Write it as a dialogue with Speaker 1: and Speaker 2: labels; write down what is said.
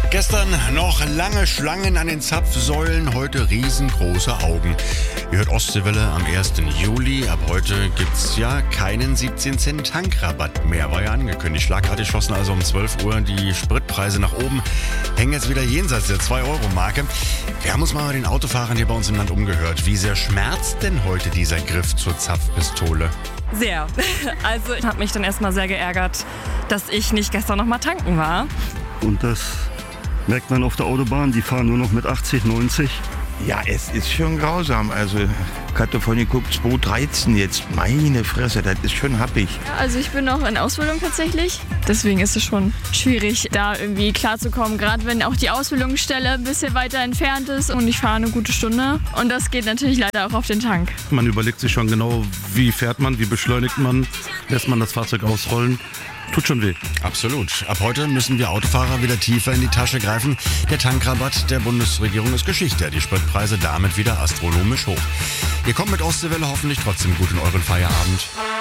Speaker 1: Gestern noch lange Schlangen an den Zapfsäulen, heute riesengroße Augen. Ihr hört Ostseewelle am 1. Juli. Ab heute gibt's ja keinen 17-Cent-Tankrabatt mehr. War ja angekündigt. Schlagartig schossen also um 12 Uhr die Spritpreise nach oben. Hängen jetzt wieder jenseits der 2-Euro-Marke. Wir haben uns mal bei den Autofahrern hier bei uns im Land umgehört. Wie sehr schmerzt denn heute dieser Griff zur Zapfpistole?
Speaker 2: Sehr. Also ich habe mich dann erstmal sehr geärgert, dass ich nicht gestern noch mal tanken war.
Speaker 3: Und das merkt man auf der Autobahn, die fahren nur noch mit 80, 90.
Speaker 4: Ja, es ist schon grausam. Also, ich hatte vorhin geguckt, 2,13 jetzt. Meine Fresse, das ist schon happig.
Speaker 5: Ja, also ich bin noch in Ausbildung tatsächlich. Deswegen ist es schon schwierig, da irgendwie klarzukommen. Gerade wenn auch die Ausbildungsstelle ein bisschen weiter entfernt ist und ich fahre eine gute Stunde. Und das geht natürlich leider auch auf den Tank.
Speaker 6: Man überlegt sich schon genau, wie fährt man, wie beschleunigt man, lässt man das Fahrzeug ausrollen. Tut schon weh.
Speaker 1: Absolut. Ab heute müssen wir Autofahrer wieder tiefer in die Tasche greifen. Der Tankrabatt der Bundesregierung ist Geschichte. Die Spritpreise damit wieder astronomisch hoch. Ihr kommt mit Ostseewelle hoffentlich trotzdem gut in euren Feierabend.